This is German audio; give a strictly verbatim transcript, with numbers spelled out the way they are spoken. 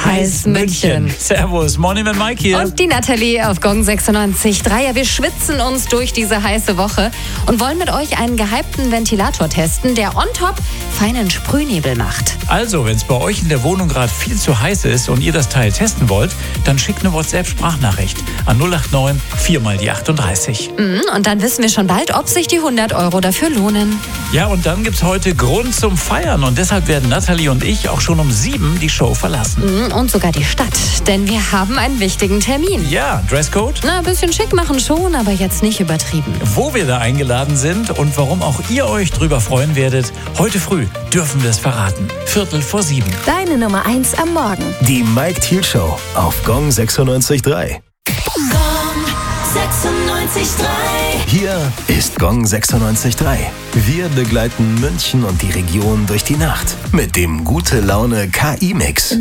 Heiß München. Servus, Morning mit Mike hier. Und die Nathalie auf Gong sechsundneunzig Komma drei. Ja, wir schwitzen uns durch diese heiße Woche und wollen mit euch einen gehypten Ventilator testen, der on top feinen Sprühnebel macht. Also, wenn es bei euch in der Wohnung gerade viel zu heiß ist und ihr das Teil testen wollt, dann schickt eine WhatsApp-Sprachnachricht an null acht neun vier mal die achtunddreißig. Mhm, und dann wissen wir schon bald, ob sich die hundert Euro dafür lohnen. Ja, und dann gibt's heute Grund zum Feiern und deshalb werden Nathalie und ich auch schon um sieben die Show verlassen. Mhm, und sogar die Stadt, denn wir haben einen wichtigen Termin. Ja, Dresscode? Na, ein bisschen schick machen schon, aber jetzt nicht übertrieben. Wo wir da eingeladen sind und warum auch ihr euch drüber freuen werdet, heute früh dürfen wir es verraten. Viertel vor sieben. Deine Nummer eins am Morgen. Die Mike Thiel Show auf Gong sechsundneunzig Komma drei. Gong sechsundneunzig Komma drei. Hier ist Gong sechsundneunzig Komma drei. Wir begleiten München und die Region durch die Nacht mit dem Gute Laune K I-Mix.